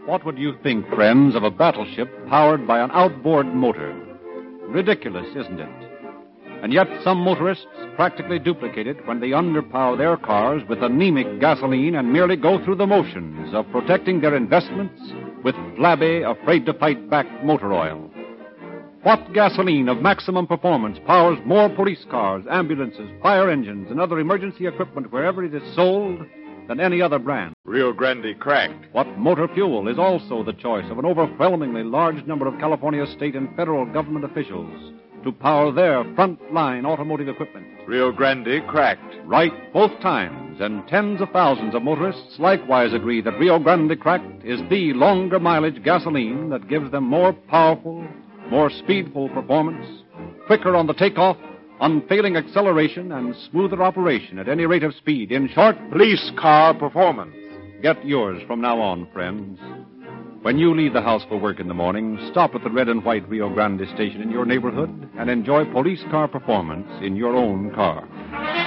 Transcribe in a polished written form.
What would you think, friends, of a battleship powered by an outboard motor? Ridiculous, isn't it? And yet some motorists practically duplicate it when they underpower their cars with anemic gasoline and merely go through the motions of protecting their investments with flabby, afraid-to-fight-back motor oil. What gasoline of maximum performance powers more police cars, ambulances, fire engines, and other emergency equipment wherever it is sold than any other brand? Rio Grande Cracked. What motor fuel is also the choice of an overwhelmingly large number of California state and federal government officials to power their front-line automotive equipment? Rio Grande Cracked. Right both times, and tens of thousands of motorists likewise agree that Rio Grande Cracked is the longer mileage gasoline that gives them more powerful, more speedful performance, quicker on the takeoff, unfailing acceleration, and smoother operation at any rate of speed. In short, Police car performance. get yours from now on, friends. When you leave the house for work in the morning, stop at the red and white Rio Grande station in your neighborhood and enjoy police car performance in your own car.